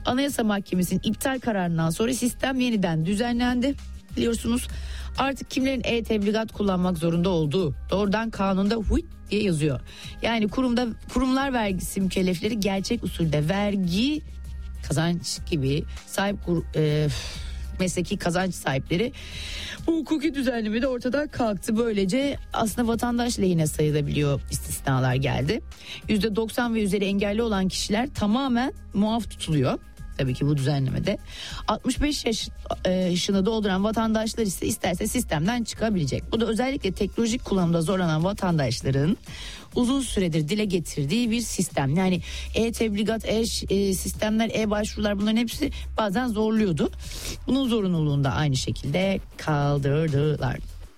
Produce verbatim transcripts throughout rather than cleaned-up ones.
Anayasa Mahkemesi'nin iptal kararından sonra sistem yeniden düzenlendi. Biliyorsunuz artık kimlerin e-tebligat kullanmak zorunda olduğu doğrudan kanunda huyt diye yazıyor. Yani kurumda kurumlar vergisi mükellefleri gerçek usulde vergi kazanç gibi sahip e, mesleki kazanç sahipleri bu hukuki düzenleme de ortadan kalktı. Böylece aslında vatandaş lehine sayılabiliyor istisnalar geldi. yüzde doksan ve üzeri engelli olan kişiler tamamen muaf tutuluyor. Tabii ki bu düzenlemede altmış beş yaş, e, yaşını dolduran vatandaşlar ise isterse sistemden çıkabilecek. Bu da özellikle teknolojik kullanımda zorlanan vatandaşların uzun süredir dile getirdiği bir sistem. Yani e-tebligat, e-sistemler, e-başvurular bunların hepsi bazen zorluyordu. Bunun zorunluluğunu da aynı şekilde kaldırdılar.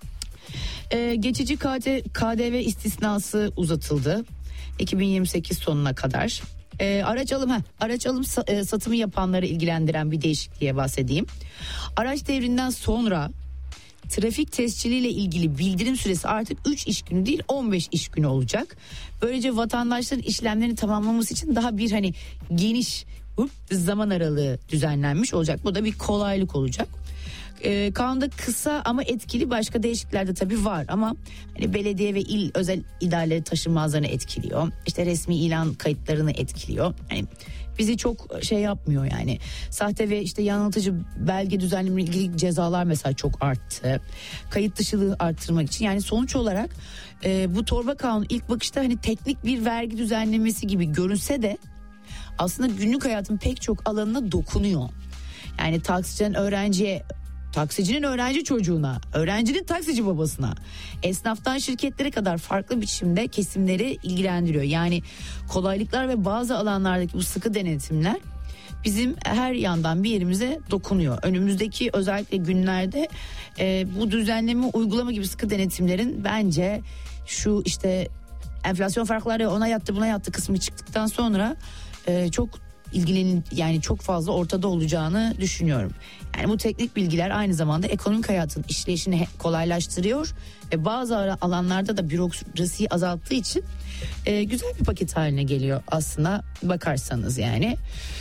E, geçici K D V istisnası uzatıldı iki bin yirmi sekiz sonuna kadar. E, araç alım ha, araç alım e, satımı yapanları ilgilendiren bir değişikliğe bahsedeyim. Araç devrinden sonra trafik tesciliyle ilgili bildirim süresi artık üç iş günü değil on beş iş günü olacak. Böylece vatandaşların işlemlerini tamamlaması için daha bir hani geniş hop, zaman aralığı düzenlenmiş olacak. Bu da bir kolaylık olacak. Ee, kanunda kısa ama etkili başka değişiklikler de tabii var ama hani belediye ve il özel idareleri taşınmazlarını etkiliyor. İşte resmi ilan kayıtlarını etkiliyor. Yani bizi çok şey yapmıyor yani. Sahte ve işte yanıltıcı belge düzenleme ile ilgili cezalar mesela çok arttı. Kayıt dışılığı arttırmak için yani sonuç olarak e, bu torba kanunu ilk bakışta hani teknik bir vergi düzenlemesi gibi görünse de aslında günlük hayatın pek çok alanına dokunuyor. Yani taksiciden öğrenciye, taksicinin öğrenci çocuğuna, öğrencinin taksici babasına, esnaftan şirketlere kadar farklı biçimde kesimleri ilgilendiriyor. Yani kolaylıklar ve bazı alanlardaki bu sıkı denetimler bizim her yandan bir yerimize dokunuyor. Önümüzdeki özellikle günlerde e, bu düzenleme uygulama gibi sıkı denetimlerin bence şu işte enflasyon farkları ona yattı buna yattı kısmı çıktıktan sonra e, çok ilgilenin yani çok fazla ortada olacağını düşünüyorum. Yani bu teknik bilgiler aynı zamanda ekonomik hayatın işleyişini kolaylaştırıyor ve bazı alanlarda da bürokrasiyi azalttığı için e, güzel bir paket haline geliyor aslında bakarsanız yani.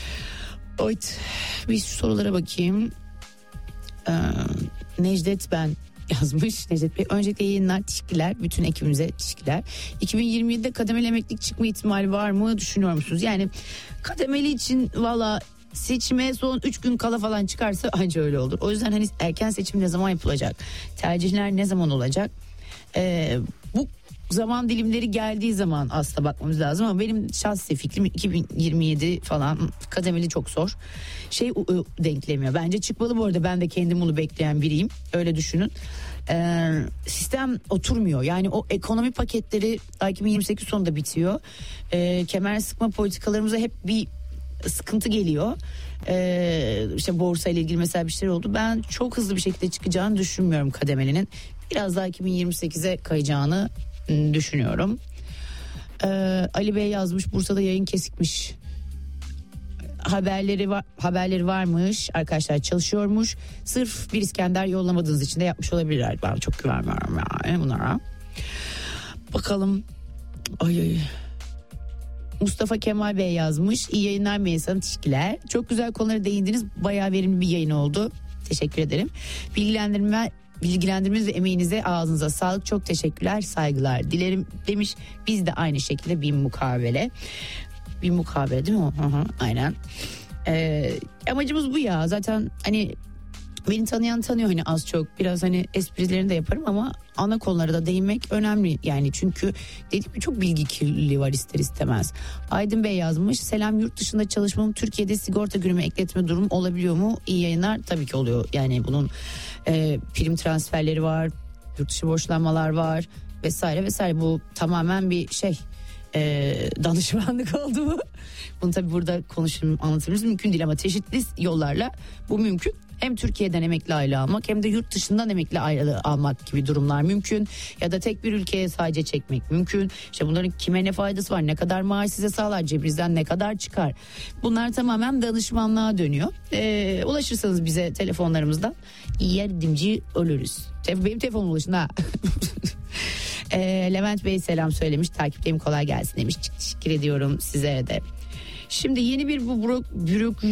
Evet, bir sorulara bakayım. Ee, Necdet ben yazmış. Necdet Bey öncelikle yayınlar teşekkürler. Bütün ekibimize teşekkürler. iki bin yirmi yedide kademeli emeklilik çıkma ihtimali var mı düşünüyor musunuz? Yani kademeli için valla seçime son üç gün kala falan çıkarsa anca öyle olur. O yüzden hani erken seçim ne zaman yapılacak? Tercihler ne zaman olacak? Ee, bu zaman dilimleri geldiği zaman aslında bakmamız lazım ama benim şahsi fikrim iki bin yirmi yedi falan kademeli çok zor. Şey denklemiyor. Bence çıkmalı bu arada ben de kendim bunu bekleyen biriyim. Öyle düşünün. Ee, sistem oturmuyor. Yani o ekonomi paketleri iki bin yirmi sekiz sonunda bitiyor. Ee, kemer sıkma politikalarımıza hep bir sıkıntı geliyor. Ee, işte borsa ile ilgili mesela bir şeyler oldu. Ben çok hızlı bir şekilde çıkacağını düşünmüyorum kademelinin. Biraz daha iki bin yirmi sekize kayacağını düşünüyorum. Ee, Ali Bey yazmış Bursa'da yayın kesikmiş. Haberleri var, haberleri varmış. Arkadaşlar çalışıyormuş. Sırf bir İskender yollamadığınız için de yapmış olabilirler. Ben çok güvenmiyorum yani bunlara. Bakalım. Ay ay. Mustafa Kemal Bey yazmış. İyi yayınlar Melis Hanım, teşekkürler. Çok güzel konulara değindiniz. Bayağı verimli bir yayın oldu. Teşekkür ederim. Bilgilendirme Bilgilendirmeniz ve emeğinize ağzınıza sağlık, çok teşekkürler, saygılar dilerim demiş. Biz de aynı şekilde bir mukabele bir mukabele değil mi o? Hı hı, aynen. Ee, amacımız bu ya zaten hani beni tanıyan tanıyor hani az çok biraz hani esprilerini de yaparım ama ana konulara da değinmek önemli yani çünkü dediğim gibi çok bilgi kirliliği var ister istemez. Aydın Bey yazmış selam yurt dışında çalışmam Türkiye'de sigorta günümü ekletme durum olabiliyor mu? İyi yayınlar, tabii ki oluyor yani bunun e, prim transferleri var, yurt dışı borçlanmalar var vesaire vesaire, bu tamamen bir şey e, danışmanlık oldu mu? Bunu tabii burada konuşum anlatmamız mümkün değil ama çeşitli yollarla bu mümkün. Hem Türkiye'den emekli aylığı almak hem de yurt dışından emekli aylığı almak gibi durumlar mümkün. Ya da tek bir ülkeye sadece çekmek mümkün. İşte bunların kime ne faydası var, ne kadar maaş size sağlar, cebinizden ne kadar çıkar. Bunlar tamamen danışmanlığa dönüyor. Ee, ulaşırsanız bize telefonlarımızdan yardımcı oluruz. Benim telefonum ulaşın ha. e, Levent Bey selam söylemiş, takipteyim kolay gelsin demiş. Teşekkür ediyorum size de. Şimdi yeni bir bu bürok, bürok